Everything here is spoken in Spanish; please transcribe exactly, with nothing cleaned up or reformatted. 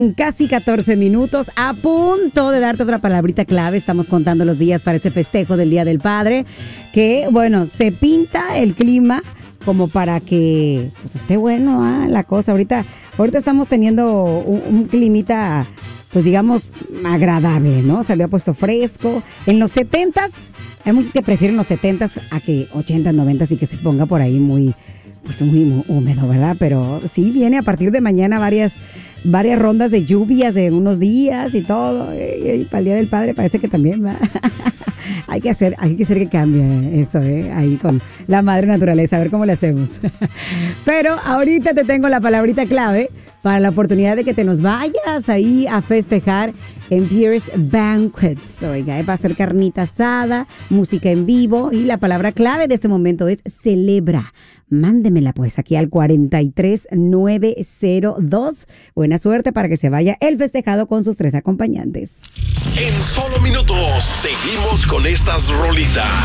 Casi catorce minutos, a punto de darte otra palabrita clave. Estamos contando los días para ese festejo del Día del Padre, que bueno, se pinta el clima como para que pues, esté bueno ¿eh? la cosa. Ahorita, ahorita estamos teniendo un, un climita, pues digamos, agradable, ¿no? Se le ha puesto fresco. En los setentas, hay muchos que prefieren los setentas a que ochentas, noventas y que se ponga por ahí muy, pues muy húmedo, ¿verdad? Pero sí viene a partir de mañana varias varias rondas de lluvias de unos días y todo. Y, y para el Día del Padre parece que también va. hay que hacer, hay que hacer que cambie eso, ¿eh? Ahí con la madre naturaleza, a ver cómo le hacemos. Pero ahorita te tengo la palabrita clave para la oportunidad de que te nos vayas ahí a festejar en Pierce Banquets. Oiga, ¿eh? Va a ser carnita asada, música en vivo y la palabra clave de este momento es celebra. Mándemela pues aquí al cuarenta y tres nueve cero dos. Buena suerte para que se vaya el festejado con sus tres acompañantes. En solo minutos seguimos con estas rolitas.